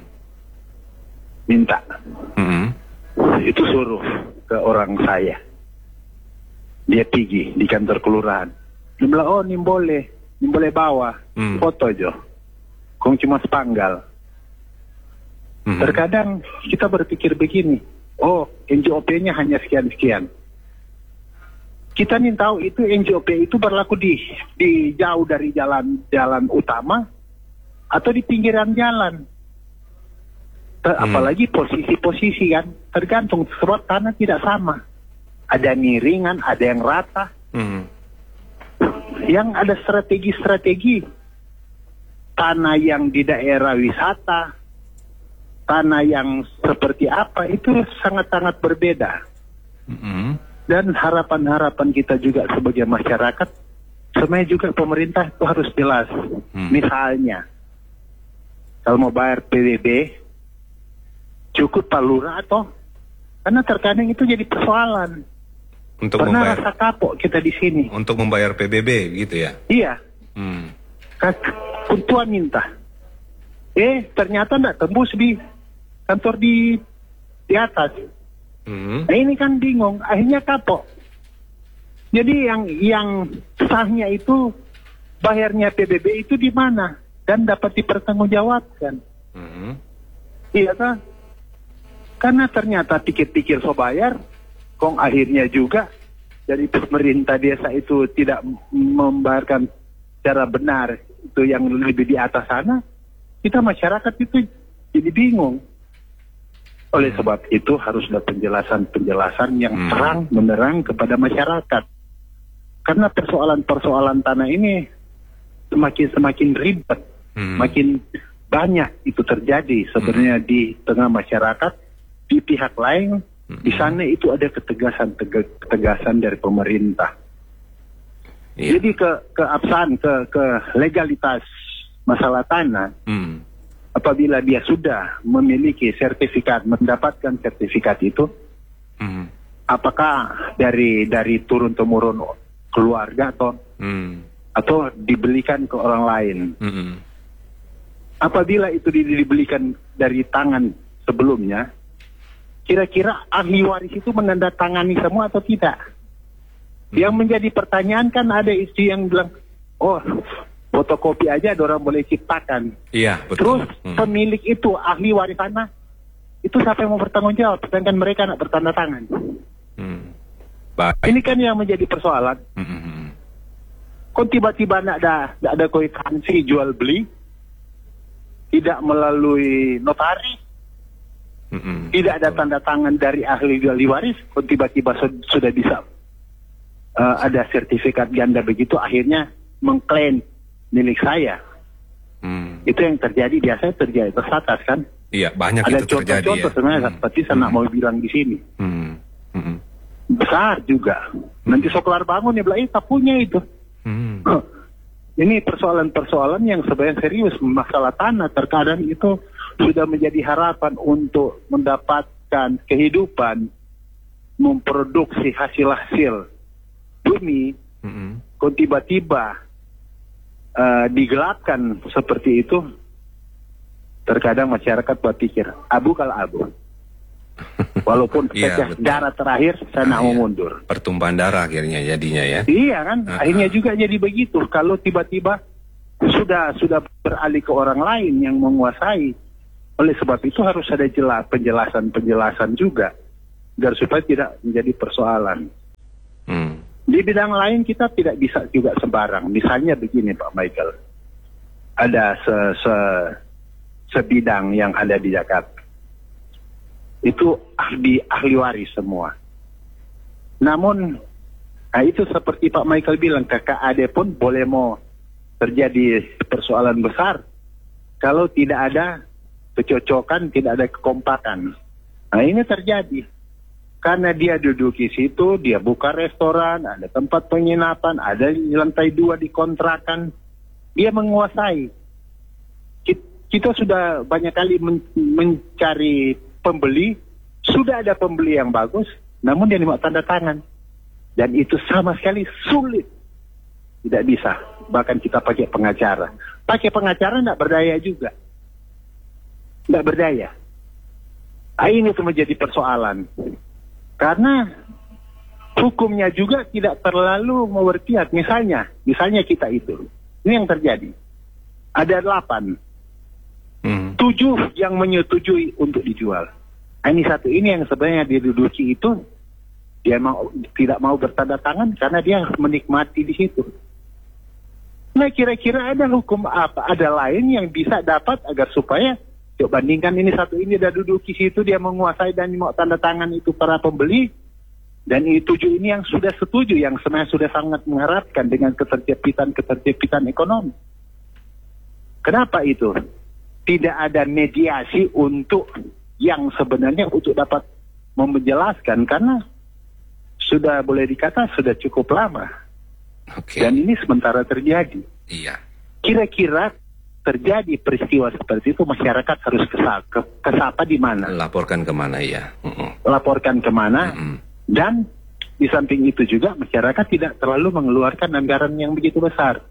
Speaker 8: Minta.
Speaker 1: Mm-hmm.
Speaker 8: Itu suruh ke orang saya. Dia pergi di kantor kelurahan. Dia bilang, oh ini boleh, ini boleh bawa. Mm. Foto aja. Kong cuma sepanggal. Mm-hmm. Terkadang kita berpikir begini, oh N J O P-nya hanya sekian-sekian. Kita nih tahu itu N J O P itu berlaku di di jauh dari jalan jalan utama atau di pinggiran jalan. Ter- hmm. Apalagi posisi-posisi kan, tergantung sebab tanah tidak sama. Ada miringan, ada yang rata. Hmm. Yang ada strategi-strategi tanah yang di daerah wisata, tanah yang seperti apa itu sangat-sangat berbeda. Mm-hmm. Dan harapan-harapan kita juga sebagai masyarakat, sebenarnya juga pemerintah itu harus jelas. Mm. Misalnya, kalau mau bayar P B B, cukup Pak Lurah atau? Karena terkadang itu jadi persoalan.
Speaker 1: Untuk
Speaker 8: Karena
Speaker 1: membayar,
Speaker 8: rasa kapok kita di sini.
Speaker 1: Untuk membayar P B B gitu ya?
Speaker 8: Iya.
Speaker 1: Hmm.
Speaker 8: Kuntuan minta. Eh, ternyata tidak tembus di kantor di di atas. Hmm. Nah, ini kan bingung, akhirnya kapok. Jadi yang yang sahnya itu bayarnya P B B itu di mana dan dapat dipertanggungjawabkan. Hmm. Iya kan? Karena ternyata pikir-pikir so bayar, kong akhirnya juga dari pemerintah desa itu tidak membayarkan secara benar itu yang lebih di atas sana. Kita masyarakat itu jadi bingung. Oleh sebab itu harus ada penjelasan-penjelasan yang hmm. terang menerang kepada masyarakat. Karena persoalan-persoalan tanah ini semakin-semakin ribet, hmm. makin banyak itu terjadi sebenarnya hmm. di tengah masyarakat. Di pihak lain, hmm. di sana itu ada ketegasan-ketegasan dari pemerintah. Yeah. Jadi ke keabsahan, ke ke legalitas masalah tanah. Hmm. Apabila dia sudah memiliki sertifikat, mendapatkan sertifikat itu, mm. apakah dari dari turun temurun keluarga atau mm. atau dibelikan ke orang lain? Mm-hmm. Apabila itu dibelikan dari tangan sebelumnya,
Speaker 15: kira-kira ahli waris itu menandatangani semua atau tidak? Yang menjadi pertanyaan kan ada istri yang bilang, oh fotokopi aja ada orang boleh ciptakan.
Speaker 1: Iya, betul.
Speaker 15: Terus
Speaker 1: Hmm.
Speaker 15: pemilik itu ahli waris tanah, itu siapa yang mau bertanggung jawab? Sedangkan mereka nak bertanda tangan.
Speaker 1: Hmm. Baik.
Speaker 15: Ini kan yang menjadi persoalan.
Speaker 1: Hmm.
Speaker 15: Kok tiba-tiba nak ada nak ada kwitansi jual beli, tidak melalui notaris,
Speaker 1: Hmm.
Speaker 15: tidak ada tanda tangan dari ahli ahli waris, kok tiba-tiba su- sudah bisa uh, ada sertifikat ganda begitu, akhirnya mengklaim milik saya.
Speaker 1: Hmm.
Speaker 15: Itu yang terjadi biasanya terjadi tersatas kan?
Speaker 1: Iya, banyak
Speaker 15: Ada
Speaker 1: itu terjadi
Speaker 15: contoh-contoh
Speaker 1: ya.
Speaker 15: sebenarnya seperti saya nak mau bilang di sini.
Speaker 1: Hmm. Hmm.
Speaker 15: Besar juga. Nanti sokelar bangun ya bilang, eh tak punya itu.
Speaker 1: Hmm.
Speaker 15: Ini persoalan-persoalan yang sebenarnya serius. Masalah tanah terkadang itu sudah menjadi harapan untuk mendapatkan kehidupan, memproduksi hasil-hasil bumi.
Speaker 1: Hmm.
Speaker 15: Kok tiba-tiba uh, digelapkan seperti itu, terkadang masyarakat berpikir abu kalau abu. Walaupun
Speaker 1: Iya,
Speaker 15: sejak
Speaker 1: betul.
Speaker 15: darah terakhir saya nak mau mundur.
Speaker 1: Pertumpahan darah akhirnya jadinya ya.
Speaker 15: Iya kan,
Speaker 1: Ah,
Speaker 15: akhirnya juga jadi begitu. Kalau tiba-tiba sudah sudah beralih ke orang lain yang menguasai. Oleh sebab itu harus ada jelas penjelasan-penjelasan juga, agar supaya tidak menjadi persoalan.
Speaker 1: Hmm.
Speaker 15: Di bidang lain kita tidak bisa juga sembarang. Misalnya begini Pak Michael, ada se, se sebidang yang ada di Jakarta. Itu ahli ahli waris semua. Namun, nah itu seperti Pak Michael bilang, K K A D pun boleh mau terjadi persoalan besar kalau tidak ada kecocokan, tidak ada kekompakan. Nah ini terjadi. Karena dia duduk di situ, dia buka restoran, ada tempat penginapan, ada di lantai dua dikontrakan, dia menguasai. Kita sudah banyak kali men- mencari pembeli, sudah ada pembeli yang bagus, namun dia mau tanda tangan. Dan itu sama sekali sulit. Tidak bisa. Bahkan kita pakai pengacara. Pakai pengacara tidak berdaya juga. Tidak berdaya. Nah, ini tuh menjadi persoalan. Karena hukumnya juga tidak terlalu berpihak. Misalnya, misalnya kita itu. Ini yang terjadi. Ada delapan.
Speaker 1: Hmm.
Speaker 15: Tujuh yang menyetujui untuk dijual. Nah, ini satu ini yang sebenarnya diduduki itu dia mau tidak mau bertanda tangan karena dia menikmati di situ. Nah kira-kira ada hukum apa? Ada lain yang bisa dapat agar supaya coba bandingkan ini satu ini dia duduk di situ dia menguasai dan mau tanda tangan itu para pembeli dan ini tujuh ini yang sudah setuju yang sebenarnya sudah sangat mengharapkan dengan keterjepitan keterjepitan ekonomi. Kenapa itu? Tidak ada mediasi untuk yang sebenarnya untuk dapat menjelaskan karena sudah boleh dikata sudah cukup lama.
Speaker 1: Okay.
Speaker 15: Dan ini sementara terjadi.
Speaker 1: Iya.
Speaker 15: Kira-kira terjadi peristiwa seperti itu masyarakat harus kesal, ke, kesapa di mana?
Speaker 1: Laporkan kemana ya? Mm-mm.
Speaker 15: Laporkan kemana?
Speaker 1: Mm-mm.
Speaker 15: Dan di samping itu juga masyarakat tidak terlalu mengeluarkan anggaran yang begitu besar.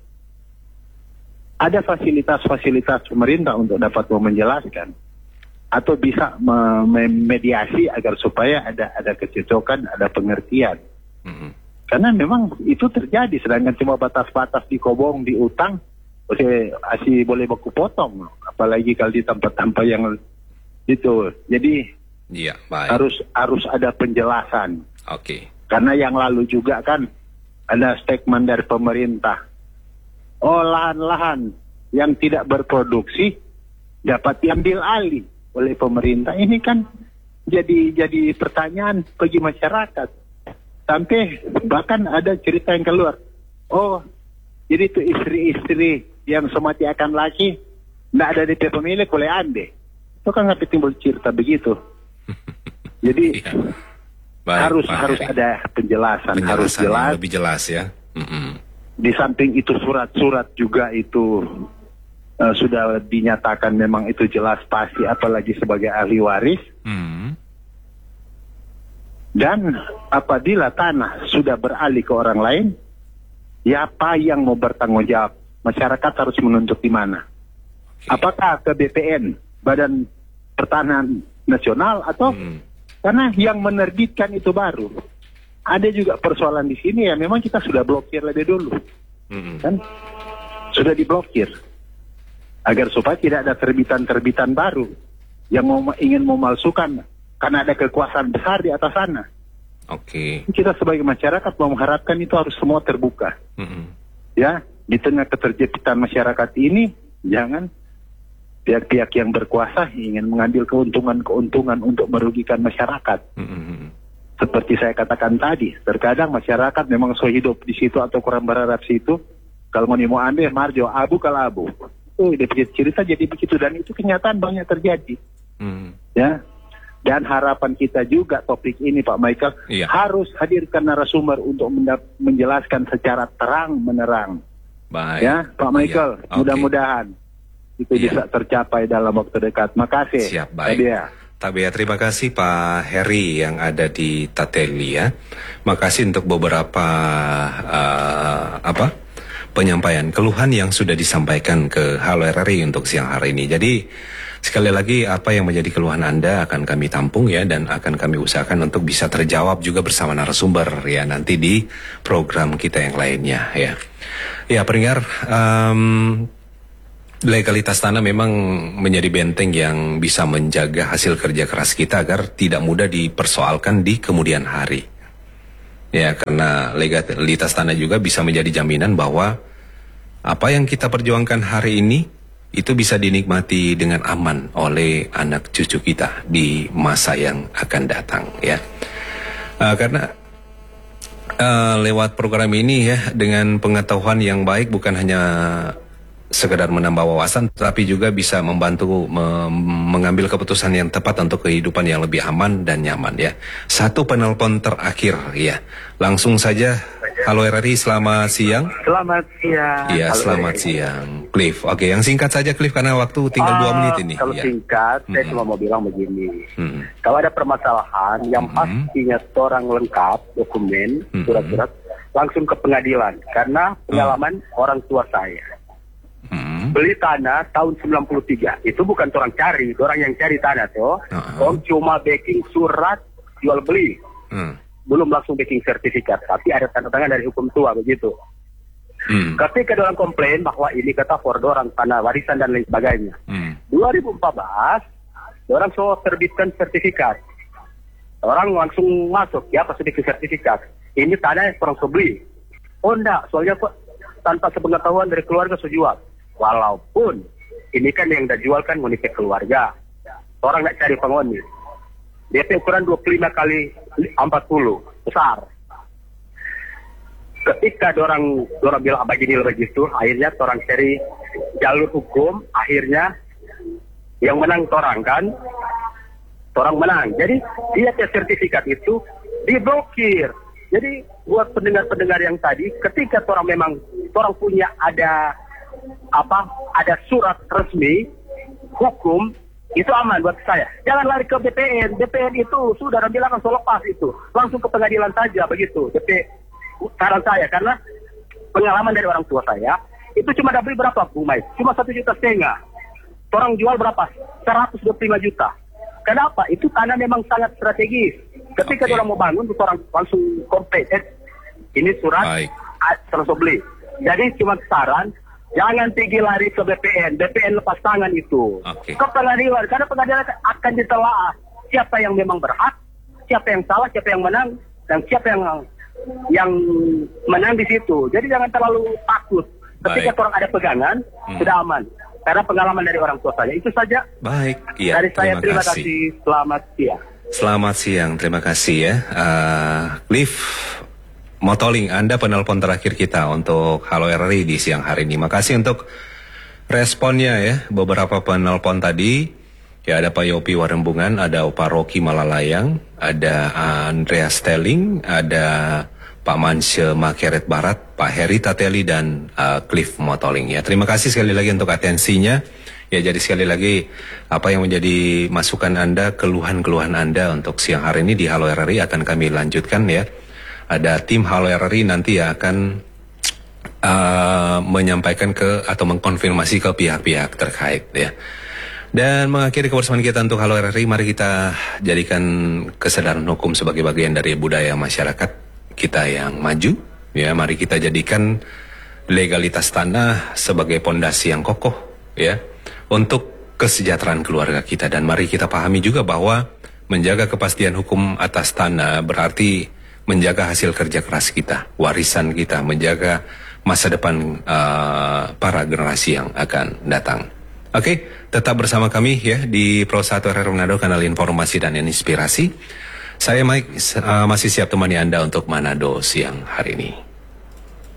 Speaker 15: Ada fasilitas-fasilitas pemerintah untuk dapat menjelaskan atau bisa memediasi agar supaya ada ada kecocokan, ada pengertian.
Speaker 1: Mm-hmm.
Speaker 15: Karena memang itu terjadi, sedangkan cuma batas-batas dikobong, diutang, masih, masih boleh baku potong, apalagi kalau di tempat-tempat yang itu. Jadi
Speaker 1: Iya, baik.
Speaker 15: harus harus ada penjelasan.
Speaker 1: Oke.
Speaker 15: Karena yang lalu juga kan ada statement dari pemerintah. Oh, lahan-lahan yang tidak berproduksi dapat diambil alih oleh pemerintah. Ini kan jadi jadi pertanyaan bagi masyarakat. Sampai bahkan ada cerita yang keluar. Oh, jadi itu istri-istri yang semati akan laki, tidak ada D P pemilik oleh ande. Itu kan nggak timbul cerita begitu. Jadi
Speaker 1: ya. Baik,
Speaker 15: harus
Speaker 1: Pak
Speaker 15: harus
Speaker 1: Heri.
Speaker 15: ada penjelasan, harus
Speaker 1: Penjelasan yang
Speaker 15: jelas.
Speaker 1: lebih jelas ya. Mm-mm.
Speaker 15: Di samping itu surat-surat juga itu uh, sudah dinyatakan memang itu jelas pasti, apalagi sebagai ahli waris.
Speaker 1: Hmm.
Speaker 15: Dan apabila tanah sudah beralih ke orang lain, ya apa yang mau bertanggung jawab? Masyarakat harus menuntut di mana?
Speaker 1: Okay.
Speaker 15: Apakah ke B P N, Badan Pertanahan Nasional, atau
Speaker 1: Hmm.
Speaker 15: Karena yang menerbitkan itu baru. Ada juga persoalan di sini ya, memang kita sudah blokir lebih dulu. Mm-hmm. Kan? Sudah diblokir. Agar supaya tidak ada terbitan-terbitan baru yang mau ingin memalsukan karena ada kekuasaan besar di atas sana.
Speaker 1: Oke. Okay.
Speaker 15: Kita sebagai masyarakat mengharapkan itu harus semua terbuka. Mm-hmm. Ya, di tengah keterjepitan masyarakat ini, jangan pihak-pihak yang berkuasa ingin mengambil keuntungan-keuntungan untuk merugikan masyarakat. Mm-hmm. Seperti saya katakan tadi, terkadang masyarakat memang so hidup di situ atau kurang berharap situ. Kalau mau mau ambil marjo, abu kalau abu. Oh, dia cerita jadi begitu dan itu kenyataan banyak terjadi. Hmm. Ya. Dan harapan kita juga topik ini Pak Michael iya. harus hadirkan narasumber untuk menjelaskan secara terang menerang.
Speaker 1: Baik.
Speaker 15: Ya, Pak Michael,
Speaker 1: iya. okay.
Speaker 15: mudah-mudahan itu iya. bisa tercapai dalam waktu dekat. Makasih.
Speaker 1: Siap, baik. Tadia. Tabea, terima kasih Pak Heri yang ada di Tateli ya. Makasih untuk beberapa uh, apa penyampaian keluhan yang sudah disampaikan ke Halo R R I untuk siang hari ini. Jadi sekali lagi apa yang menjadi keluhan Anda akan kami tampung ya dan akan kami usahakan untuk bisa terjawab juga bersama narasumber ya nanti di program kita yang lainnya ya. Ya pendengar. Um, Legalitas tanah memang menjadi benteng yang bisa menjaga hasil kerja keras kita agar tidak mudah dipersoalkan di kemudian hari. Ya, karena legalitas tanah juga bisa menjadi jaminan bahwa apa yang kita perjuangkan hari ini itu bisa dinikmati dengan aman oleh anak cucu kita di masa yang akan datang. Ya, uh, karena uh, lewat program ini ya dengan pengetahuan yang baik bukan hanya sekedar menambah wawasan, tapi juga bisa membantu me mengambil keputusan yang tepat untuk kehidupan yang lebih aman dan nyaman ya. Satu penelpon terakhir ya. Langsung saja. Halo R R I, selamat siang.
Speaker 16: Selamat siang.
Speaker 1: Iya, selamat siang. Cliff. Oke, yang singkat saja Cliff karena waktu tinggal dua
Speaker 16: uh,
Speaker 1: menit ini.
Speaker 16: Kalau
Speaker 1: ya.
Speaker 16: singkat, hmm. saya cuma mau bilang begini. Hmm. Kalau ada permasalahan yang hmm. pastinya seorang lengkap dokumen, surat-surat, hmm. langsung ke pengadilan karena pengalaman hmm. orang tua saya. Hmm. Beli tanah tahun sembilan puluh tiga. Itu bukan orang cari, orang yang cari tanah tuh. Uh-huh. Om cuma backing surat jual beli. Hmm. Belum langsung backing sertifikat, tapi ada tanda tangan dari hukum tua begitu. Hmm. Ketika orang komplain bahwa ini kata for orang tanah warisan dan lain sebagainya. Hmm. dua ribu empat belas orang so terbitkan sertifikat. Orang langsung masuk ya pas bikin sertifikat. Ini tanah yang orang so beli. Oh enggak, soalnya kok tanpa sepengetahuan dari keluarga so jual. Walaupun ini kan yang dah jual kan ngoni ke keluarga. Orang nak cari pengoni. D P ukuran dua puluh lima kali empat puluh. Besar. Ketika orang orang bilang begini begitu, akhirnya orang cari jalur hukum, akhirnya yang menang orang kan. Orang menang. Jadi dia ke sertifikat itu diblokir. Jadi buat pendengar-pendengar yang tadi, ketika orang memang orang punya ada apa ada surat resmi hukum itu aman buat saya. Jangan lari ke B P N. B P N itu sudah bilang langsung lepas itu, langsung ke pengadilan saja begitu. B P saran saya karena pengalaman dari orang tua saya itu cuma dapat berapa Bu Mai? Cuma satu juta setengah. Orang jual berapa? seratus dua puluh lima juta. Kenapa? Itu tanah memang sangat strategis. Ketika okay. orang mau bangun, itu orang langsung komplit. Eh, ini surat langsung beli. Jadi cuma saran. Jangan tinggi lari ke B P N. B P N lepas tangan itu. Okay. Ke pengadilan. Karena pengadilan akan ditelaah siapa yang memang berhak, siapa yang salah, siapa yang menang, dan siapa yang yang menang di situ. Jadi jangan terlalu takut. Ketika Baik. orang ada pegangan, hmm. sudah aman. Karena pengalaman dari orang tua saya. Itu saja.
Speaker 1: Baik. Ya,
Speaker 16: dari saya terima, terima
Speaker 1: kasih.
Speaker 16: kasih. Selamat siang.
Speaker 1: Selamat siang. Terima kasih ya. Uh, Cliff Motoling, Anda penelpon terakhir kita untuk Halo R R I di siang hari ini. Makasih untuk responnya ya. Beberapa penelpon tadi, ya ada Pak Yopi Warembungan, ada Pak Rocky Malalayang, ada Andreas Stelling, ada Pak Mansye Makeret Barat, Pak Heri Tateli, dan uh, Cliff Motoling ya. Terima kasih sekali lagi untuk atensinya. Ya, jadi sekali lagi apa yang menjadi masukan Anda, keluhan-keluhan Anda untuk siang hari ini di Halo R R I akan kami lanjutkan ya. Ada tim Halo R R I nanti yang akan uh, menyampaikan ke atau mengkonfirmasi ke pihak-pihak terkait ya. Dan mengakhiri kebersamaan kita untuk Halo R R I, mari kita jadikan kesadaran hukum sebagai bagian dari budaya masyarakat kita yang maju. Ya, mari kita jadikan legalitas tanah sebagai pondasi yang kokoh, ya, untuk kesejahteraan keluarga kita. Dan mari kita pahami juga bahwa menjaga kepastian hukum atas tanah berarti menjaga hasil kerja keras kita, warisan kita, menjaga masa depan uh, para generasi yang akan datang. Oke, tetap bersama kami ya di Pro satu R R Manado, kanal informasi dan inspirasi. Saya Mike uh, masih siap temani Anda untuk Manado siang hari ini.